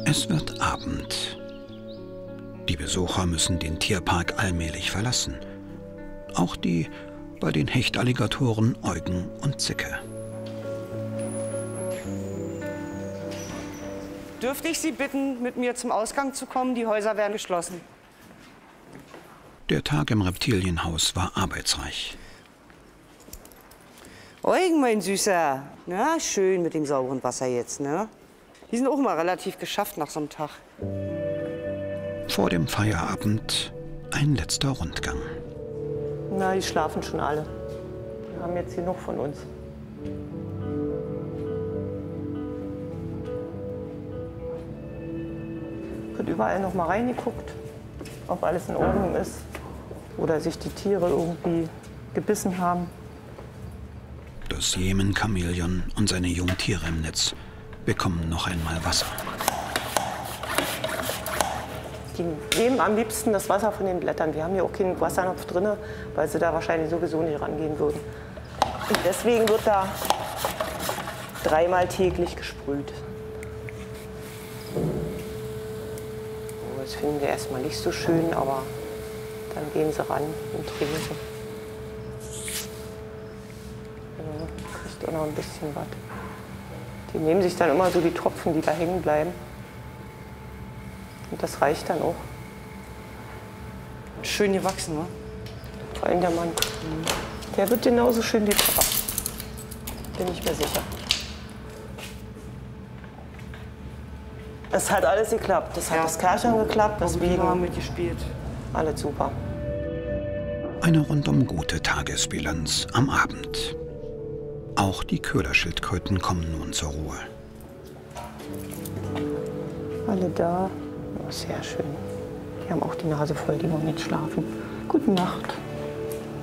Es wird Abend. Die Besucher müssen den Tierpark allmählich verlassen. Auch die bei den Hechtalligatoren Eugen und Zicke. Dürfte ich Sie bitten, mit mir zum Ausgang zu kommen? Die Häuser werden geschlossen. Der Tag im Reptilienhaus war arbeitsreich. Eugen, mein Süßer. Na, schön mit dem sauberen Wasser jetzt, ne? Die sind auch mal relativ geschafft nach so einem Tag. Vor dem Feierabend ein letzter Rundgang. Na, die schlafen schon alle. Wir haben jetzt genug von uns. Wird überall noch mal reingeguckt, ob alles in Ordnung ist oder sich die Tiere irgendwie gebissen haben. Das Jemen-Chamäleon und seine Jungtiere im Netz bekommen noch einmal Wasser. Die nehmen am liebsten das Wasser von den Blättern. Wir haben hier auch keinen Wassernapf drin, weil sie da wahrscheinlich sowieso nicht rangehen würden. Und deswegen wird da 3-mal täglich gesprüht. Das finden wir erstmal nicht so schön, aber dann gehen sie ran und trinken. Ja, kriegt auch noch ein bisschen was. Die nehmen sich dann immer so die Tropfen, die da hängen bleiben. Und das reicht dann auch. Schön gewachsen, ne? Vor allem der Mann. Der wird genauso schön wie Papa. Bin ich mir sicher. Es hat alles geklappt. Das hat das Kerlchen geklappt, deswegen haben mitgespielt. alles super. Eine rundum gute Tagesbilanz am Abend. Auch die Köderschildkröten kommen nun zur Ruhe. Alle da. Oh, sehr schön. Die haben auch die Nase voll, die wollen jetzt schlafen. Gute Nacht.